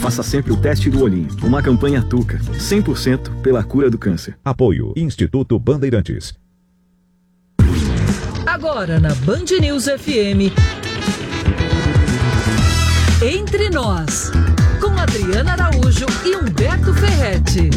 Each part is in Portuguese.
Faça sempre o teste do olhinho. Uma campanha Tuca, 100% pela cura do câncer. Apoio Instituto Bandeirantes. Agora na Band News FM, Entre Nós, com Adriana Araújo e Humberto Ferretti.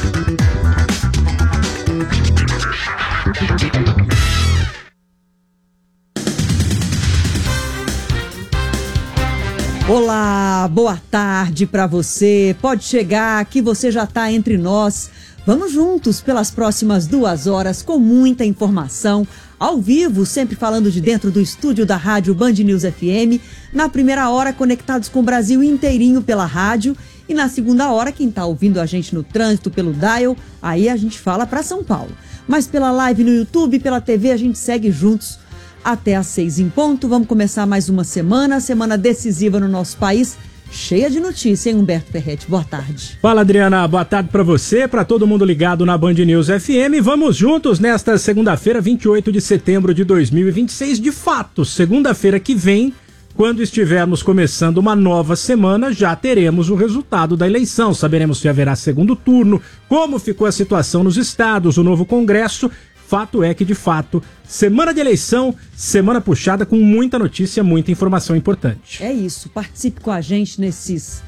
Olá, boa tarde para você. Pode chegar que você já está entre nós. Vamos juntos pelas próximas 2 horas com muita informação, ao vivo, sempre falando de dentro do estúdio da rádio Band News FM. Na primeira hora, conectados com o Brasil inteirinho pela rádio. E na segunda hora, quem está ouvindo a gente no trânsito, pelo dial, aí a gente fala para São Paulo. Mas pela live no YouTube, pela TV, a gente segue juntos até às 6 em ponto. Vamos começar mais uma semana decisiva no nosso país, cheia de notícia, hein, Humberto Ferretti? Boa tarde. Fala, Adriana. Boa tarde para você, para todo mundo ligado na Band News FM. Vamos juntos nesta segunda-feira, 28 de setembro de 2026. De fato, segunda-feira que vem, quando estivermos começando uma nova semana, já teremos o resultado da eleição. Saberemos se haverá segundo turno, como ficou a situação nos estados, o novo Congresso. Fato é que, de fato, semana de eleição, semana puxada com muita notícia, muita informação importante. É isso, participe com a gente nesses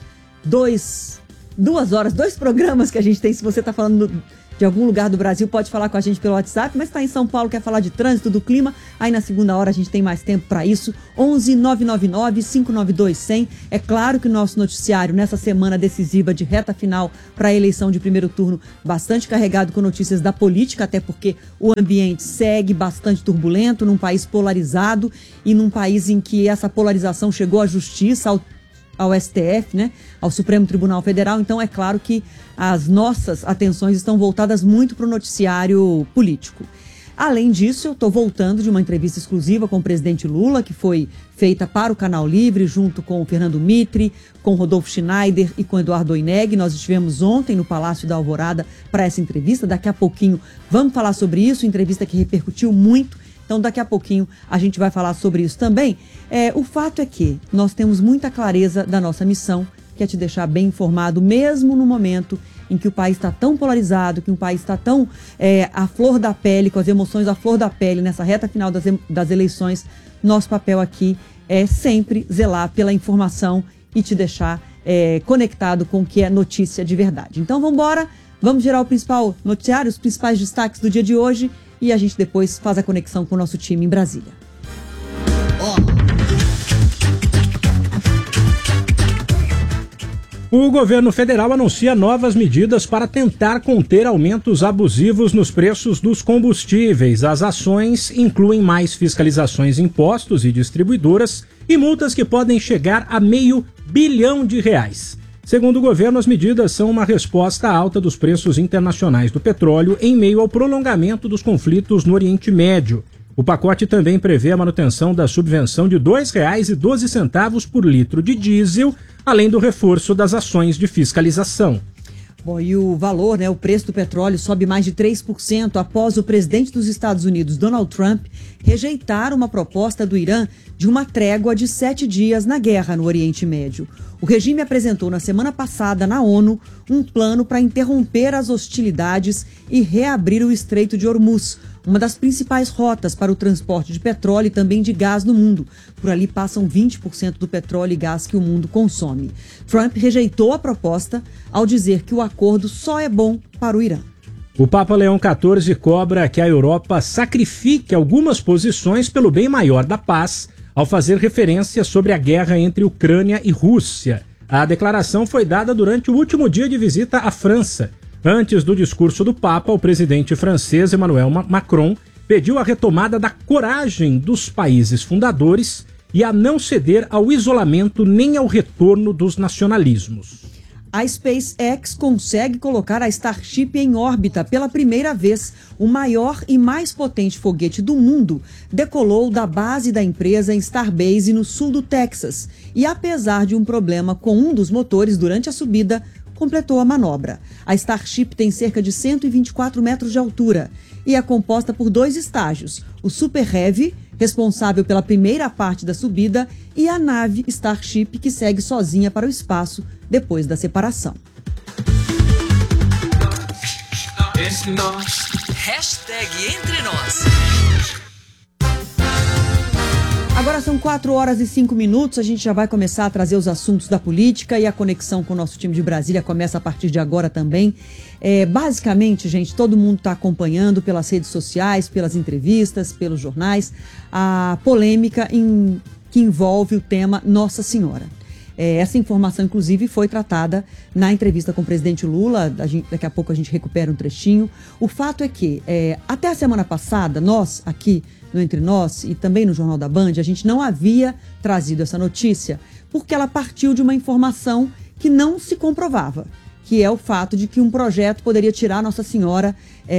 2 horas, 2 programas que a gente tem. Se você está falando de algum lugar do Brasil, pode falar com a gente pelo WhatsApp, mas está em São Paulo, quer falar de trânsito, do clima, aí na segunda hora a gente tem mais tempo para isso. 11 999 592 100. É claro que o nosso noticiário, nessa semana decisiva de reta final para a eleição de primeiro turno, bastante carregado com notícias da política, até porque o ambiente segue bastante turbulento, num país polarizado e num país em que essa polarização chegou à justiça, ao STF, né, ao Supremo Tribunal Federal. Então é claro que as nossas atenções estão voltadas muito para o noticiário político. Além disso, eu estou voltando de uma entrevista exclusiva com o presidente Lula, que foi feita para o Canal Livre, junto com o Fernando Mitre, com o Rodolfo Schneider e com o Eduardo Oineg. Nós estivemos ontem no Palácio da Alvorada para essa entrevista. Daqui a pouquinho vamos falar sobre isso, entrevista que repercutiu muito. Então, daqui a pouquinho a gente vai falar sobre isso também. O fato é que nós temos muita clareza da nossa missão, que é te deixar bem informado, mesmo no momento em que o país está tão polarizado, que o país está tão à flor da pele, com as emoções à flor da pele, nessa reta final das eleições. Nosso papel aqui é sempre zelar pela informação e te deixar conectado com o que é notícia de verdade. Então, vamos embora, vamos gerar o principal noticiário, os principais destaques do dia de hoje, e a gente depois faz a conexão com o nosso time em Brasília. O governo federal anuncia novas medidas para tentar conter aumentos abusivos nos preços dos combustíveis. As ações incluem mais fiscalizações em postos e distribuidoras e multas que podem chegar a R$500 bilhão. Segundo o governo, as medidas são uma resposta à alta dos preços internacionais do petróleo em meio ao prolongamento dos conflitos no Oriente Médio. O pacote também prevê a manutenção da subvenção de R$ 2,12 por litro de diesel, além do reforço das ações de fiscalização. Bom, e o valor, o preço do petróleo sobe mais de 3% após o presidente dos Estados Unidos, Donald Trump, rejeitar uma proposta do Irã de uma trégua de 7 dias na guerra no Oriente Médio. O regime apresentou na semana passada na ONU um plano para interromper as hostilidades e reabrir o Estreito de Hormuz, uma das principais rotas para o transporte de petróleo e também de gás no mundo. Por ali passam 20% do petróleo e gás que o mundo consome. Trump rejeitou a proposta ao dizer que o acordo só é bom para o Irã. O Papa Leão XIV cobra que a Europa sacrifique algumas posições pelo bem maior da paz, ao fazer referência sobre a guerra entre Ucrânia e Rússia. A declaração foi dada durante o último dia de visita à França. Antes do discurso do Papa, o presidente francês Emmanuel Macron pediu a retomada da coragem dos países fundadores e a não ceder ao isolamento nem ao retorno dos nacionalismos. A SpaceX consegue colocar a Starship em órbita pela primeira vez. O maior e mais potente foguete do mundo decolou da base da empresa em Starbase, no sul do Texas. E apesar de um problema com um dos motores durante a subida, completou a manobra. A Starship tem cerca de 124 metros de altura e é composta por 2 estágios, o Super Heavy, responsável pela primeira parte da subida, e a nave Starship, que segue sozinha para o espaço depois da separação. Hashtag Entre Nós. Agora são 4h05, a gente já vai começar a trazer os assuntos da política e a conexão com o nosso time de Brasília começa a partir de agora também. Basicamente, gente, todo mundo está acompanhando pelas redes sociais, pelas entrevistas, pelos jornais, a polêmica que envolve o tema Nossa Senhora. Essa informação, inclusive, foi tratada na entrevista com o presidente Lula. Daqui a pouco a gente recupera um trechinho. O fato é que, até a semana passada, nós aqui no Entre Nós e também no Jornal da Band, a gente não havia trazido essa notícia porque ela partiu de uma informação que não se comprovava, que é o fato de que um projeto poderia tirar Nossa Senhora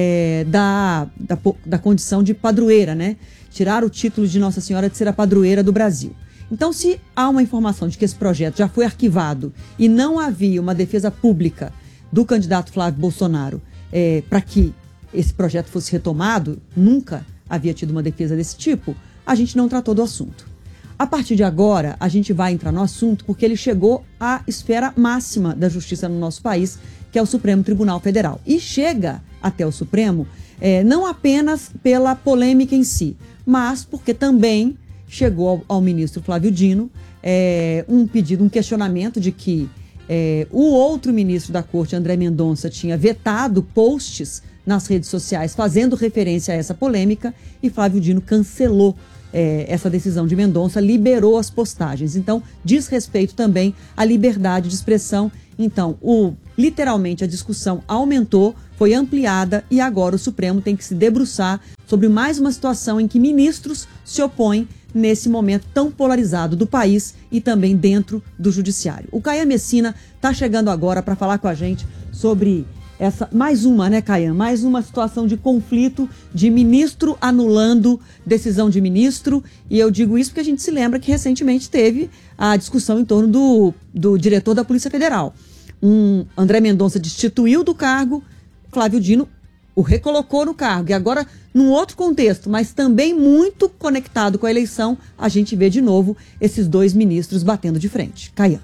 da condição de padroeira, né? Tirar o título de Nossa Senhora de ser a padroeira do Brasil. Então, se há uma informação de que esse projeto já foi arquivado e não havia uma defesa pública do candidato Flávio Bolsonaro para que esse projeto fosse retomado, nunca havia tido uma defesa desse tipo, a gente não tratou do assunto. A partir de agora, a gente vai entrar no assunto porque ele chegou à esfera máxima da justiça no nosso país, que é o Supremo Tribunal Federal. E chega até o Supremo não apenas pela polêmica em si, mas porque também chegou ao ministro Flávio Dino um pedido, um questionamento de que o outro ministro da Corte, André Mendonça, tinha vetado posts nas redes sociais fazendo referência a essa polêmica e Flávio Dino cancelou essa decisão de Mendonça, liberou as postagens. Então, diz respeito também à liberdade de expressão. Então, literalmente a discussão aumentou, foi ampliada e agora o Supremo tem que se debruçar sobre mais uma situação em que ministros se opõem nesse momento tão polarizado do país e também dentro do judiciário. O Caian Messina está chegando agora para falar com a gente sobre mais uma situação de conflito, de ministro anulando decisão de ministro, e eu digo isso porque a gente se lembra que recentemente teve a discussão em torno do diretor da Polícia Federal. André Mendonça destituiu do cargo, Flávio Dino o recolocou no cargo, e agora, num outro contexto, mas também muito conectado com a eleição, a gente vê de novo esses 2 ministros batendo de frente. Caian.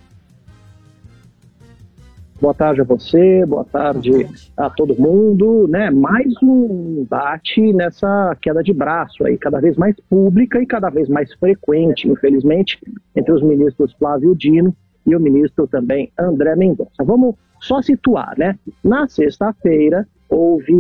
Boa tarde a você, boa tarde a todo mundo, né? Mais um embate nessa queda de braço aí, cada vez mais pública e cada vez mais frequente, infelizmente, entre os ministros Flávio Dino e o ministro também André Mendonça. Vamos só situar, né? Na sexta-feira houve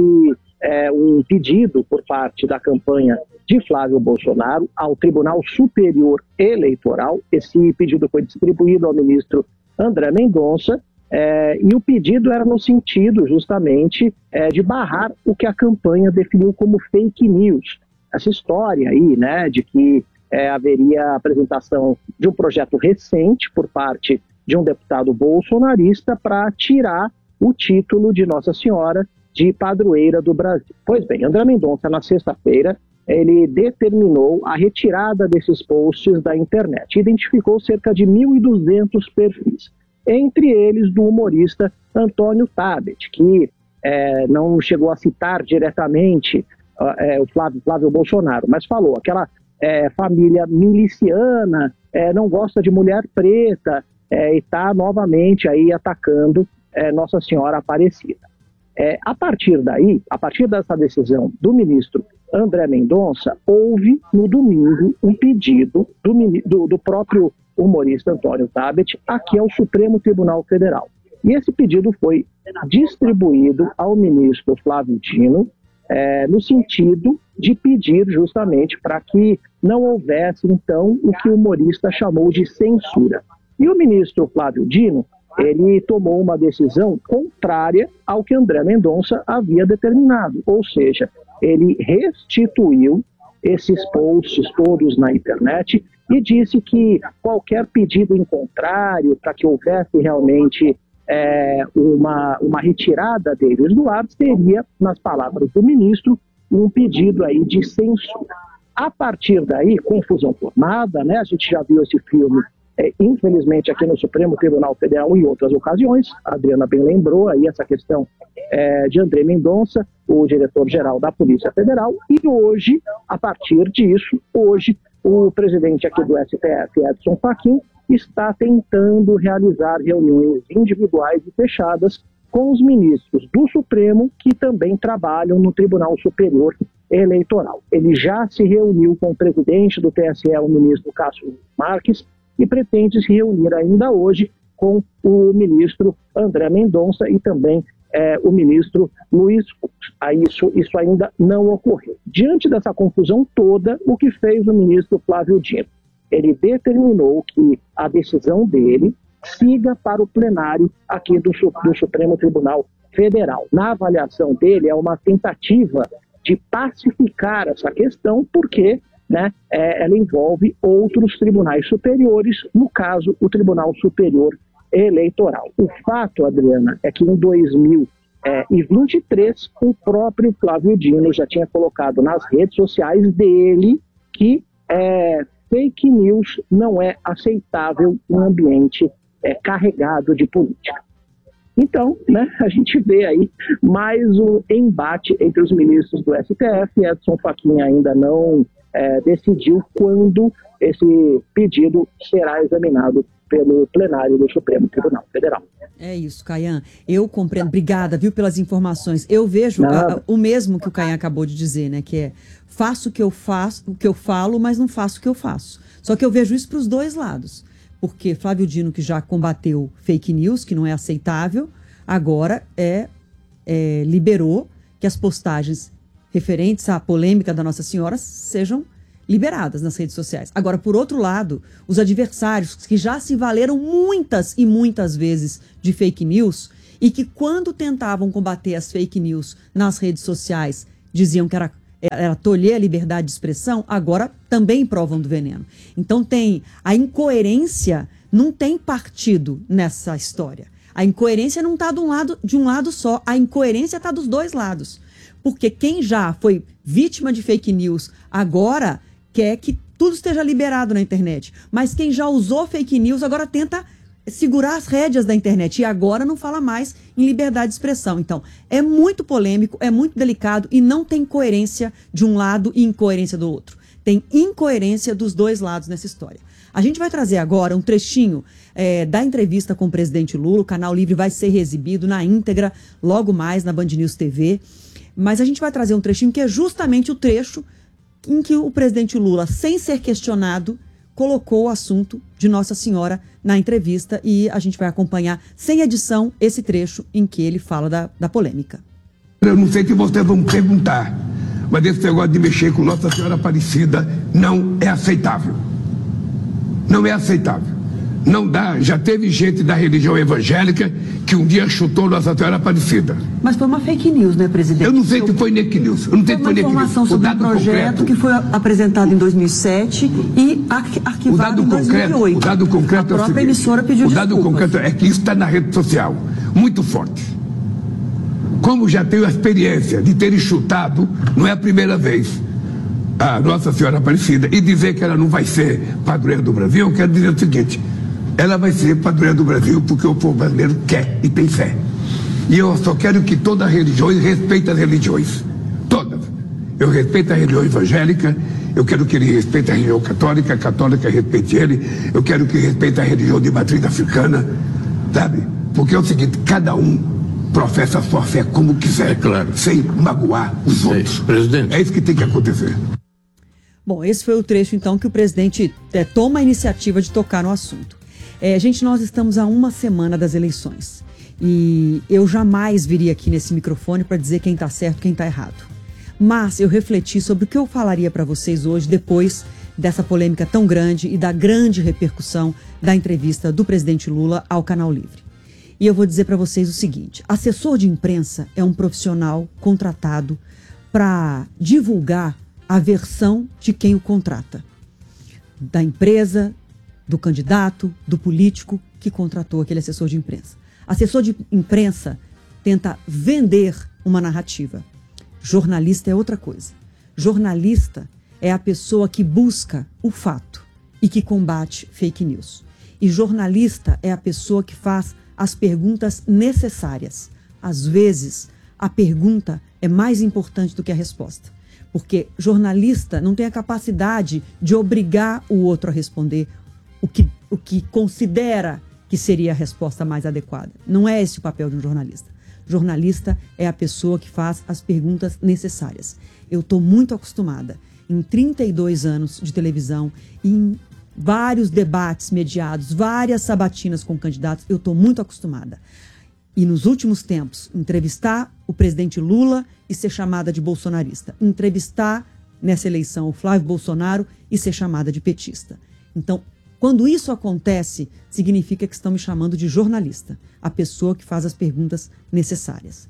um pedido por parte da campanha de Flávio Bolsonaro ao Tribunal Superior Eleitoral. Esse pedido foi distribuído ao ministro André Mendonça. E o pedido era no sentido, justamente, de barrar o que a campanha definiu como fake news. Essa história aí, né, de que haveria a apresentação de um projeto recente por parte de um deputado bolsonarista para tirar o título de Nossa Senhora de padroeira do Brasil. Pois bem, André Mendonça, na sexta-feira, ele determinou a retirada desses posts da internet. Identificou cerca de 1.200 perfis. Entre eles do humorista Antônio Tabet, que não chegou a citar diretamente o Flávio Bolsonaro, mas falou, aquela família miliciana não gosta de mulher preta e está novamente aí atacando Nossa Senhora Aparecida. A partir daí, a partir dessa decisão do ministro André Mendonça, houve no domingo um pedido do próprio humorista Antônio Tabet aqui ao Supremo Tribunal Federal. E esse pedido foi distribuído ao ministro Flávio Dino no sentido de pedir justamente para que não houvesse, então, o que o humorista chamou de censura. E o ministro Flávio Dino, ele tomou uma decisão contrária ao que André Mendonça havia determinado, ou seja, ele restituiu esses posts todos na internet e disse que qualquer pedido em contrário para que houvesse realmente uma retirada deles do ar seria, nas palavras do ministro, um pedido aí de censura. A partir daí, confusão formada, né? A gente já viu esse filme infelizmente aqui no Supremo Tribunal Federal em outras ocasiões. A Adriana bem lembrou aí essa questão de André Mendonça, o diretor-geral da Polícia Federal, e hoje, a partir disso, o presidente aqui do STF, Edson Fachin, está tentando realizar reuniões individuais e fechadas com os ministros do Supremo que também trabalham no Tribunal Superior Eleitoral. Ele já se reuniu com o presidente do TSE, o ministro Cássio Marques, e pretende se reunir ainda hoje com o ministro André Mendonça e também o ministro Luiz Fux. Isso ainda não ocorreu. Diante dessa confusão toda, o que fez o ministro Flávio Dino? Ele determinou que a decisão dele siga para o plenário aqui do Supremo Tribunal Federal. Na avaliação dele, é uma tentativa de pacificar essa questão, porque ela envolve outros tribunais superiores, no caso, o Tribunal Superior Eleitoral. O fato, Adriana, é que em 2023, o próprio Flávio Dino já tinha colocado nas redes sociais dele que fake news não é aceitável em um ambiente carregado de política. Então, a gente vê aí mais um embate entre os ministros do STF. Edson Fachin ainda não decidiu quando esse pedido será examinado pelo plenário do Supremo Tribunal Federal. É isso, Caian. Eu compreendo. Obrigada, viu, pelas informações. Eu vejo o mesmo que o Caian acabou de dizer, que é faço o que eu falo, mas não faço o que eu faço. Só que eu vejo isso para os dois lados. Porque Flávio Dino, que já combateu fake news, que não é aceitável, agora liberou que as postagens referentes à polêmica da Nossa Senhora sejam liberadas nas redes sociais. Agora, por outro lado, os adversários que já se valeram muitas e muitas vezes de fake news e que quando tentavam combater as fake news nas redes sociais diziam que era tolher a liberdade de expressão, agora também provam do veneno. Então tem a incoerência, não tem partido nessa história. A incoerência não está de um lado só, a incoerência está dos dois lados. Porque quem já foi vítima de fake news agora quer que tudo esteja liberado na internet. Mas quem já usou fake news agora tenta segurar as rédeas da internet e agora não fala mais em liberdade de expressão. Então, é muito polêmico, é muito delicado e não tem coerência de um lado e incoerência do outro. Tem incoerência dos dois lados nessa história. A gente vai trazer agora um trechinho da entrevista com o presidente Lula. O Canal Livre vai ser exibido na íntegra logo mais na Band News TV. Mas a gente vai trazer um trechinho que é justamente o trecho em que o presidente Lula, sem ser questionado, colocou o assunto de Nossa Senhora na entrevista e a gente vai acompanhar, sem edição, esse trecho em que ele fala da polêmica. Eu não sei o que vocês vão perguntar, mas esse negócio de mexer com Nossa Senhora Aparecida não é aceitável. Não é aceitável. Não dá, já teve gente da religião evangélica que um dia chutou Nossa Senhora Aparecida. Mas foi uma fake news, né, presidente? Eu não sei que foi fake news. Eu não sei que foi informação sobre um projeto que foi apresentado em 2007 e arquivado em 2008. O dado concreto a própria emissora pediu desculpas. O dado concreto é que isso está na rede social, muito forte. Como já tenho a experiência de ter chutado, não é a primeira vez, a Nossa Senhora Aparecida, e dizer que ela não vai ser padroeira do Brasil, eu quero dizer o seguinte: ela vai ser padroeira do Brasil porque o povo brasileiro quer e tem fé. E eu só quero que todas as religiões respeitem as religiões. Todas. Eu respeito a religião evangélica, eu quero que ele respeite a religião católica, a católica respeite ele, eu quero que respeite a religião de matriz africana, sabe? Porque é o seguinte, cada um professa a sua fé como quiser, claro, sem magoar os outros. Presidente. É isso que tem que acontecer. Bom, esse foi o trecho, então, que o presidente toma a iniciativa de tocar no assunto. Gente, nós estamos a uma semana das eleições e eu jamais viria aqui nesse microfone para dizer quem está certo e quem está errado. Mas eu refleti sobre o que eu falaria para vocês hoje, depois dessa polêmica tão grande e da grande repercussão da entrevista do presidente Lula ao Canal Livre. E eu vou dizer para vocês o seguinte: assessor de imprensa é um profissional contratado para divulgar a versão de quem o contrata, da empresa, do candidato, do político que contratou aquele assessor de imprensa. Assessor de imprensa tenta vender uma narrativa. Jornalista é outra coisa. Jornalista é a pessoa que busca o fato e que combate fake news. E jornalista é a pessoa que faz as perguntas necessárias. Às vezes, a pergunta é mais importante do que a resposta. Porque jornalista não tem a capacidade de obrigar o outro a responder o que considera que seria a resposta mais adequada. Não é esse o papel de um jornalista. Jornalista é a pessoa que faz as perguntas necessárias. Eu estou muito acostumada, em 32 anos de televisão, em vários debates mediados, várias sabatinas com candidatos, eu estou muito acostumada. E nos últimos tempos, entrevistar o presidente Lula e ser chamada de bolsonarista. Entrevistar, nessa eleição, o Flávio Bolsonaro e ser chamada de petista. Então, quando isso acontece, significa que estão me chamando de jornalista, a pessoa que faz as perguntas necessárias.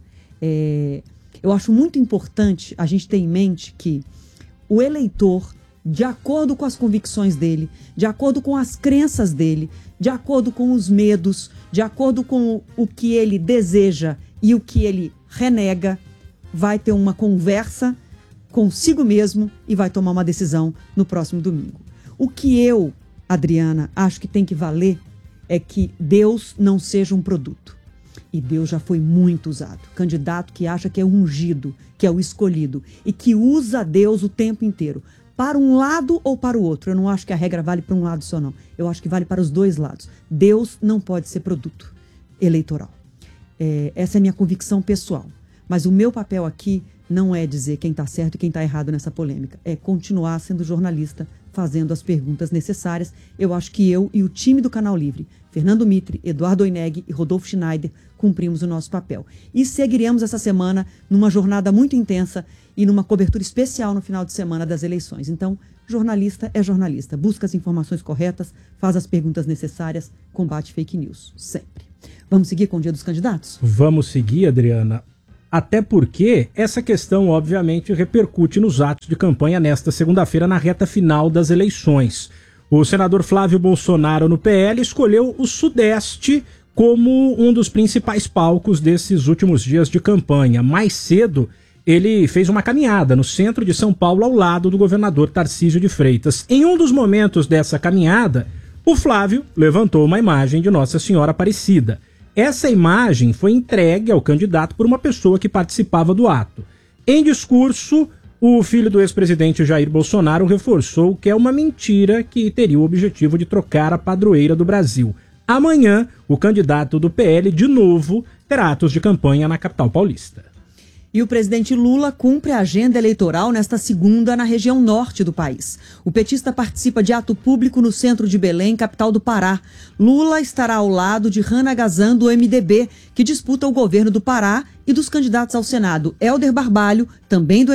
Eu acho muito importante a gente ter em mente que o eleitor, de acordo com as convicções dele, de acordo com as crenças dele, de acordo com os medos, de acordo com o que ele deseja e o que ele renega, vai ter uma conversa consigo mesmo e vai tomar uma decisão no próximo domingo. O que eu, Adriana, acho que tem que valer é que Deus não seja um produto. E Deus já foi muito usado. Candidato que acha que é ungido, que é o escolhido e que usa Deus o tempo inteiro. Para um lado ou para o outro. Eu não acho que a regra vale para um lado só, não. Eu acho que vale para os dois lados. Deus não pode ser produto eleitoral. Essa é a minha convicção pessoal. Mas o meu papel aqui não é dizer quem está certo e quem está errado nessa polêmica. É continuar sendo jornalista, fazendo as perguntas necessárias. Eu acho que eu e o time do Canal Livre, Fernando Mitre, Eduardo Oineg e Rodolfo Schneider, cumprimos o nosso papel. E seguiremos essa semana numa jornada muito intensa e numa cobertura especial no final de semana das eleições. Então, jornalista é jornalista. Busca as informações corretas, faz as perguntas necessárias, combate fake news. Sempre. Vamos seguir com o Dia dos Candidatos? Vamos seguir, Adriana. Até porque essa questão, obviamente, repercute nos atos de campanha nesta segunda-feira, na reta final das eleições. O senador Flávio Bolsonaro, no PL, escolheu o Sudeste como um dos principais palcos desses últimos dias de campanha. Mais cedo, ele fez uma caminhada no centro de São Paulo, ao lado do governador Tarcísio de Freitas. Em um dos momentos dessa caminhada, o Flávio levantou uma imagem de Nossa Senhora Aparecida. Essa imagem foi entregue ao candidato por uma pessoa que participava do ato. Em discurso, o filho do ex-presidente Jair Bolsonaro reforçou que é uma mentira que teria o objetivo de trocar a padroeira do Brasil. Amanhã, o candidato do PL, de novo, terá atos de campanha na capital paulista. E o presidente Lula cumpre a agenda eleitoral nesta segunda na região norte do país. O petista participa de ato público no centro de Belém, capital do Pará. Lula estará ao lado de Hannah Gazan, do MDB, que disputa o governo do Pará, e dos candidatos ao Senado Helder Barbalho, também do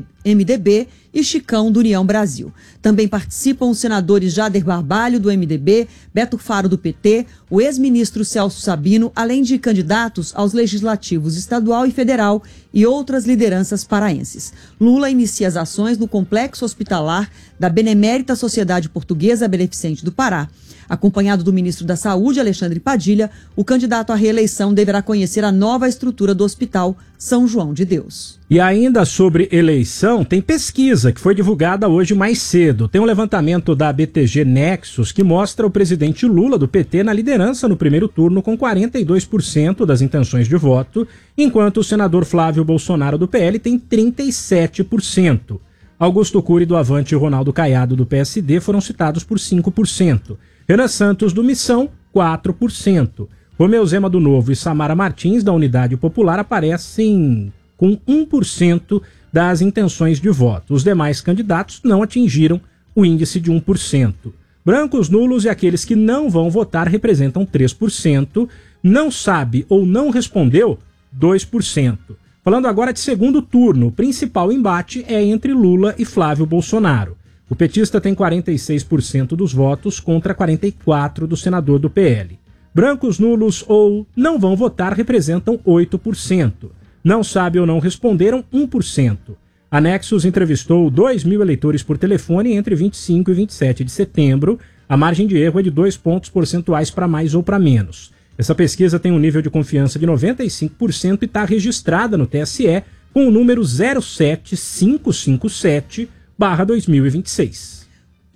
MDB, e Chicão, do União Brasil. Também participam os senadores Jader Barbalho, do MDB, Beto Faro, do PT, o ex-ministro Celso Sabino, além de candidatos aos legislativos estadual e federal e outras lideranças paraenses. Lula inicia as ações no complexo hospitalar da Benemérita Sociedade Portuguesa Beneficente do Pará. Acompanhado do ministro da Saúde, Alexandre Padilha, o candidato à reeleição deverá conhecer a nova estrutura do Hospital São João de Deus. E ainda sobre eleição, tem pesquisa que foi divulgada hoje mais cedo. Tem um levantamento da BTG Nexus que mostra o presidente Lula, do PT, na liderança no primeiro turno com 42% das intenções de voto, enquanto o senador Flávio Bolsonaro, do PL, tem 37%. Augusto Cury, do Avante, e Ronaldo Caiado, do PSD, foram citados por 5%. Renan Santos, do Missão, 4%. Romeu Zema, do Novo, e Samara Martins, da Unidade Popular, aparecem com 1% das intenções de voto. Os demais candidatos não atingiram o índice de 1%. Brancos, nulos e aqueles que não vão votar representam 3%. Não sabe ou não respondeu, 2%. Falando agora de segundo turno, o principal embate é entre Lula e Flávio Bolsonaro. O petista tem 46% dos votos contra 44% do senador do PL. Brancos, nulos ou não vão votar representam 8%. Não sabe ou não responderam 1%. A Nexus entrevistou 2.000 eleitores por telefone entre 25 e 27 de setembro. A margem de erro é de 2 pontos percentuais para mais ou para menos. Essa pesquisa tem um nível de confiança de 95% e está registrada no TSE com o número 07557/2026.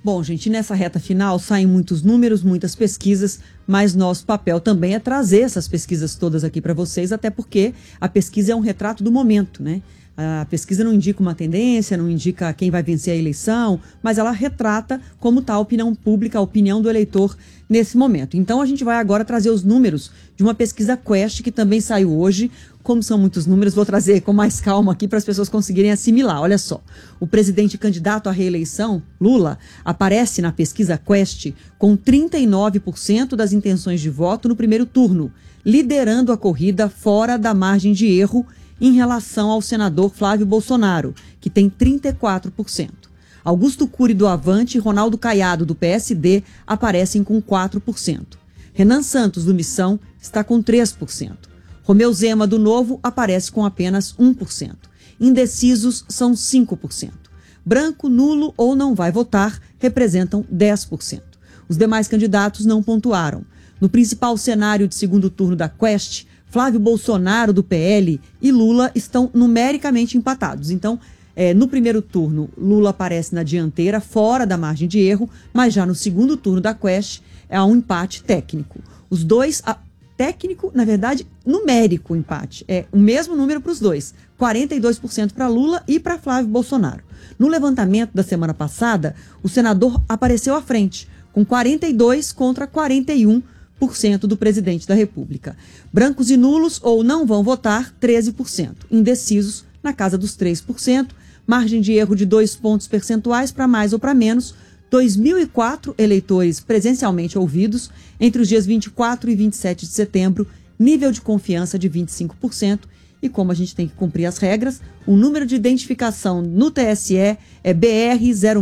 Bom, gente, nessa reta final saem muitos números, muitas pesquisas, mas nosso papel também é trazer essas pesquisas todas aqui para vocês, até porque a pesquisa é um retrato do momento, né? A pesquisa não indica uma tendência, não indica quem vai vencer a eleição, mas ela retrata como está a opinião pública, a opinião do eleitor nesse momento. Então a gente vai agora trazer os números de uma pesquisa Quest que também saiu hoje. Como são muitos números, vou trazer com mais calma aqui para as pessoas conseguirem assimilar. Olha só, o presidente candidato à reeleição, Lula, aparece na pesquisa Quest com 39% das intenções de voto no primeiro turno, liderando a corrida fora da margem de erro em relação ao senador Flávio Bolsonaro, que tem 34%. Augusto Cury do Avante e Ronaldo Caiado do PSD aparecem com 4%. Renan Santos do Missão está com 3%. Romeu Zema do Novo aparece com apenas 1%. Indecisos são 5%. Branco, nulo ou não vai votar representam 10%. Os demais candidatos não pontuaram. No principal cenário de segundo turno da Quest, Flávio Bolsonaro, do PL, e Lula estão numericamente empatados. Então, no primeiro turno, Lula aparece na dianteira, fora da margem de erro, mas já no segundo turno da Quest, há um empate técnico. Os dois, técnico, na verdade, numérico empate. É o mesmo número para os dois, 42% para Lula e para Flávio Bolsonaro. No levantamento da semana passada, o senador apareceu à frente, com 42% contra 41% do presidente da República. Brancos e nulos ou não vão votar, 13%. Indecisos, na casa dos 3%. Margem de erro de 2 pontos percentuais para mais ou para menos. 2.004 eleitores presencialmente ouvidos entre os dias 24 e 27 de setembro. Nível de confiança de 25%. E como a gente tem que cumprir as regras, o número de identificação no TSE é BR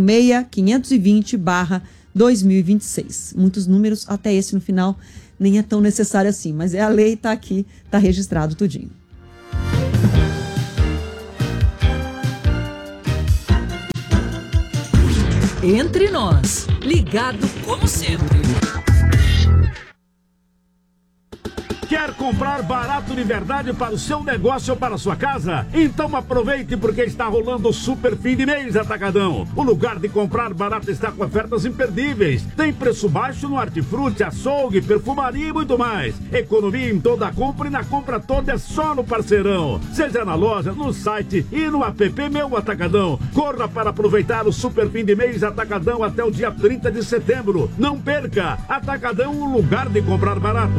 06520/2026. Muitos números, até esse no final nem é tão necessário assim, mas é a lei, está aqui, está registrado tudinho. Entre nós, ligado como sempre. Quer comprar barato de verdade para o seu negócio ou para a sua casa? Então aproveite porque está rolando o super fim de mês Atacadão. O lugar de comprar barato está com ofertas imperdíveis. Tem preço baixo no hortifruti, açougue, perfumaria e muito mais. Economia em toda a compra e na compra toda é só no Parceirão. Seja na loja, no site e no app Meu Atacadão. Corra para aproveitar o super fim de mês Atacadão até o dia 30 de setembro. Não perca! Atacadão, o lugar de comprar barato.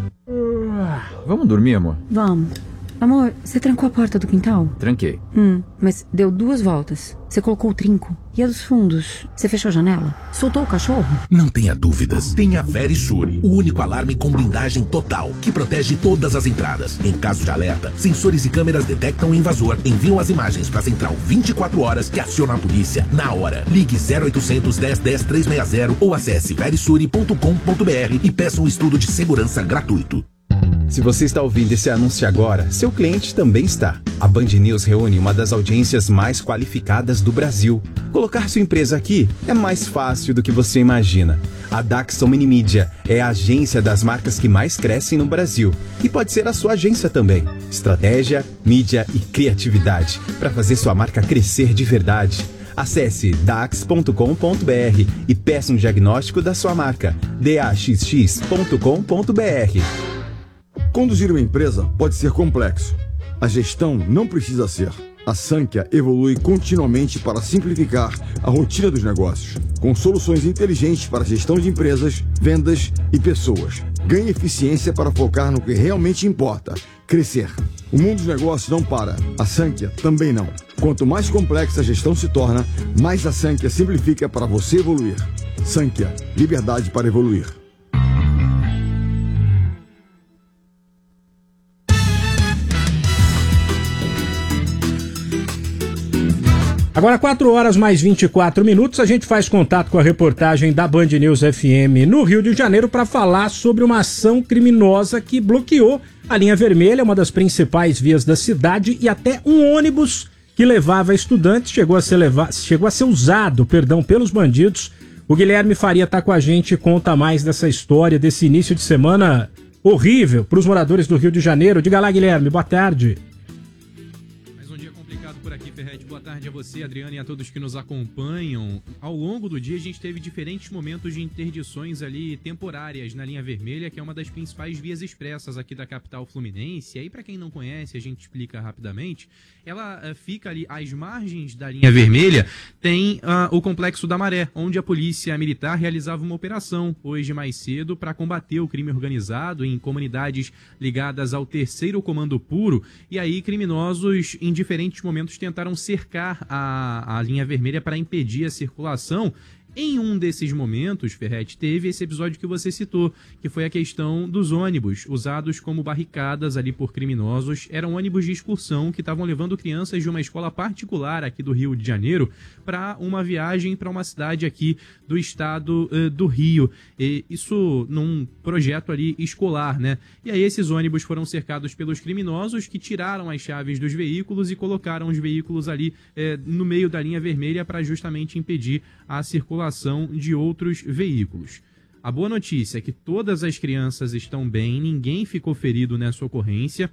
Vamos dormir, amor? Vamos. Amor, você trancou a porta do quintal? Tranquei. Mas deu 2 voltas. Você colocou o trinco. E a dos fundos? Você fechou a janela? Soltou o cachorro? Não tenha dúvidas. Tem a Verisure, o único alarme com blindagem total, que protege todas as entradas. Em caso de alerta, sensores e câmeras detectam o invasor, enviam as imagens para a central 24 horas e acionam a polícia na hora. Ligue 0800 10 10 360 ou acesse verisure.com.br e peça um estudo de segurança gratuito. Se você está ouvindo esse anúncio agora, seu cliente também está. A Band News reúne uma das audiências mais qualificadas do Brasil. Colocar sua empresa aqui é mais fácil do que você imagina. A Daxon Minimídia é a agência das marcas que mais crescem no Brasil. E pode ser a sua agência também. Estratégia, mídia e criatividade para fazer sua marca crescer de verdade. Acesse dax.com.br e peça um diagnóstico da sua marca. daxx.com.br. Conduzir uma empresa pode ser complexo. A gestão não precisa ser. A Sankhya evolui continuamente para simplificar a rotina dos negócios, com soluções inteligentes para a gestão de empresas, vendas e pessoas. Ganhe eficiência para focar no que realmente importa, crescer. O mundo dos negócios não para, a Sankhya também não. Quanto mais complexa a gestão se torna, mais a Sankhya simplifica para você evoluir. Sankhya, liberdade para evoluir. Agora 4 horas mais 24 minutos, a gente faz contato com a reportagem da Band News FM no Rio de Janeiro para falar sobre uma ação criminosa que bloqueou a linha vermelha, uma das principais vias da cidade, e até um ônibus que levava estudantes chegou a ser usado pelos bandidos. O Guilherme Faria está com a gente e conta mais dessa história, desse início de semana horrível para os moradores do Rio de Janeiro. Diga lá, Guilherme, boa tarde. Mais um dia complicado por aqui, Ferretti. Boa tarde tarde a você, Adriana, e a todos que nos acompanham. Ao longo do dia, a gente teve diferentes momentos de interdições ali temporárias na linha vermelha, que é uma das principais vias expressas aqui da capital fluminense. E aí, para quem não conhece, a gente explica rapidamente. Ela fica ali às margens da linha vermelha, tem o Complexo da Maré, onde a polícia militar realizava uma operação hoje mais cedo para combater o crime organizado em comunidades ligadas ao 3º Comando Puro. E aí, criminosos, em diferentes momentos, tentaram cercar a linha vermelha para impedir a circulação. Em um desses momentos, Ferretti, teve esse episódio que você citou, que foi a questão dos ônibus, usados como barricadas ali por criminosos. Eram ônibus de excursão que estavam levando crianças de uma escola particular aqui do Rio de Janeiro para uma viagem para uma cidade aqui do estado do Rio. E isso num projeto ali escolar, né? E aí esses ônibus foram cercados pelos criminosos, que tiraram as chaves dos veículos e colocaram os veículos ali no meio da linha vermelha para justamente impedir a circulação de outros veículos. A boa notícia é que todas as crianças estão bem, ninguém ficou ferido nessa ocorrência.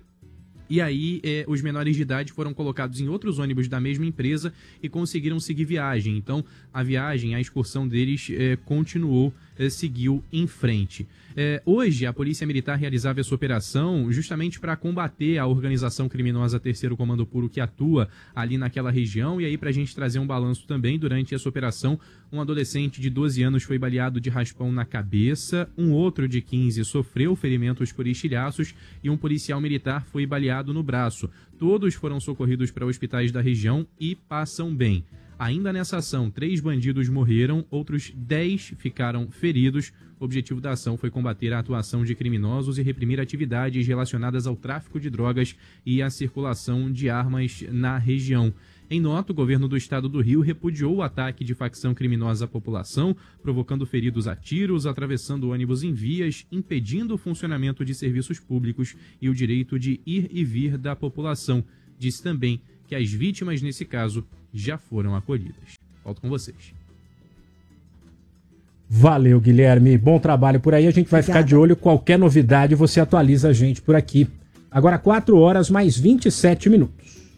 E aí, os menores de idade foram colocados em outros ônibus da mesma empresa e conseguiram seguir viagem. Então, a viagem, a excursão deles continuou, seguiu em frente. Hoje, a Polícia Militar realizava essa operação justamente para combater a organização criminosa 3º Comando Puro que atua ali naquela região. E aí, para a gente trazer um balanço também, durante essa operação, um adolescente de 12 anos foi baleado de raspão na cabeça, um outro de 15 sofreu ferimentos por estilhaços e um policial militar foi baleado no braço. Todos foram socorridos para hospitais da região e passam bem. Ainda nessa ação, 3 bandidos morreram, outros 10 ficaram feridos. O objetivo da ação foi combater a atuação de criminosos e reprimir atividades relacionadas ao tráfico de drogas e à circulação de armas na região. Em nota, o governo do estado do Rio repudiou o ataque de facção criminosa à população, provocando feridos a tiros, atravessando ônibus em vias, impedindo o funcionamento de serviços públicos e o direito de ir e vir da população. Disse também que as vítimas, nesse caso, já foram acolhidas. Volto com vocês. Valeu, Guilherme. Bom trabalho por aí. A gente vai ficar de olho. Qualquer novidade, você atualiza a gente por aqui. Agora 4 horas mais 27 minutos.